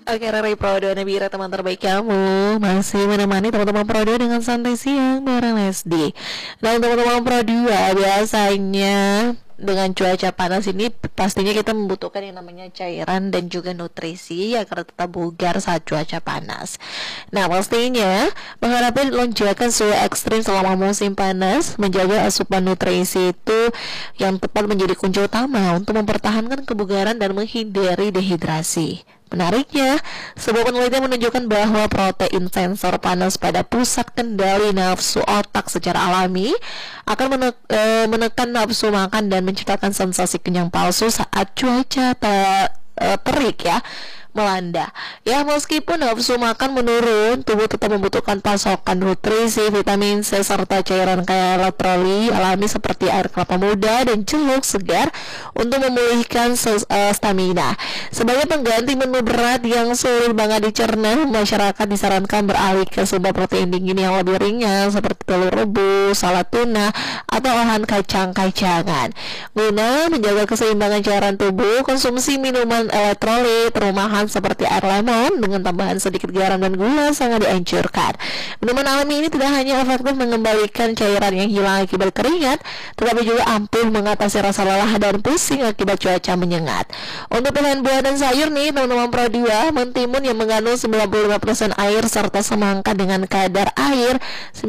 Oke, Rara Pro Nabira, teman terbaik kamu, masih menemani teman-teman Pro 2 dengan santai siang bareng Lesdi. Dan teman-teman Pro 2, biasanya dengan cuaca panas ini pastinya kita membutuhkan yang namanya cairan dan juga nutrisi agar tetap bugar saat cuaca panas. Nah, pastinya menghadapi lonjakan suhu ekstrim selama musim panas, menjaga asupan nutrisi itu yang tepat menjadi kunci utama untuk mempertahankan kebugaran dan menghindari dehidrasi. Menariknya, sebuah penelitian menunjukkan bahwa protein sensor panas pada pusat kendali nafsu otak secara alami akan menekan nafsu makan dan menciptakan sensasi kenyang palsu saat cuaca terik ya melanda. Ya, meskipun nafsu makan menurun, tubuh tetap membutuhkan pasokan nutrisi, vitamin C serta cairan kaya elektrolit alami seperti air kelapa muda dan jeruk segar untuk memulihkan stamina. Sebagai pengganti menu berat yang sulit banget dicerna, masyarakat disarankan beralih ke sumber protein dingin yang lebih ringan seperti telur rebus, salad tuna, atau olahan kacang-kacangan. Guna menjaga keseimbangan cairan tubuh, konsumsi minuman elektrolit rumahan seperti air lemon dengan tambahan sedikit garam dan gula sangat dianjurkan. Minuman alami ini tidak hanya efektif mengembalikan cairan yang hilang akibat keringat, tetapi juga ampuh mengatasi rasa lelah dan pusing akibat cuaca menyengat. Untuk pilihan buah dan sayur nih, teman-teman Pro 2, mentimun yang mengandung 95% air serta semangka dengan kadar air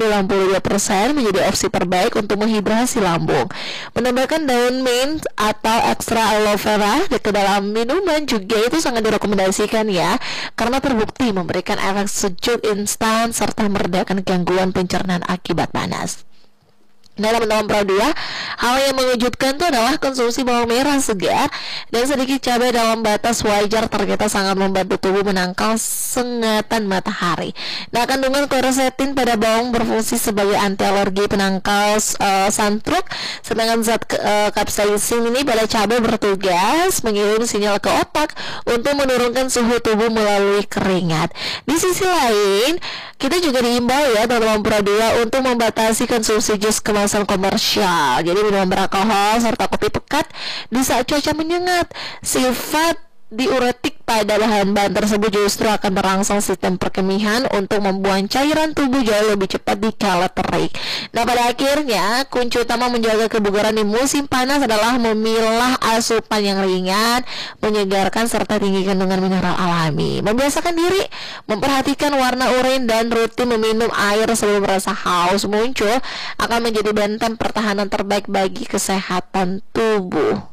92% menjadi opsi terbaik untuk menghidrasi lambung. Menambahkan daun mint atau ekstra aloe vera ke dalam minuman juga itu sangat direkomendasikan ya, karena terbukti memberikan efek sejuk instan serta meredakan gangguan pencernaan akibat panas. Dalam teman Pro 2, hal yang mengejutkan itu adalah konsumsi bawang merah segar dan sedikit cabai dalam batas wajar ternyata sangat membantu tubuh menangkal sengatan matahari. Nah, kandungan quercetin pada bawang berfungsi sebagai anti alergi penangkal santruk, sedangkan zat capsaicin ini pada cabai bertugas mengirim sinyal ke otak untuk menurunkan suhu tubuh melalui keringat. Di sisi lain, kita juga diimbau ya teman-teman Pro 2 untuk membatasi konsumsi jus kemasan komersial, jadi minuman beralkohol serta kopi pekat di saat cuaca menyengat. Sifat diuretik pada bahan-bahan tersebut justru akan merangsang sistem perkemihan untuk membuang cairan tubuh jauh lebih cepat di kala terik. Nah, pada akhirnya kunci utama menjaga kebugaran di musim panas adalah memilah asupan yang ringan, menyegarkan serta tinggi kandungan mineral alami. Membiasakan diri memperhatikan warna urin dan rutin meminum air sebelum rasa haus muncul akan menjadi benteng pertahanan terbaik bagi kesehatan tubuh.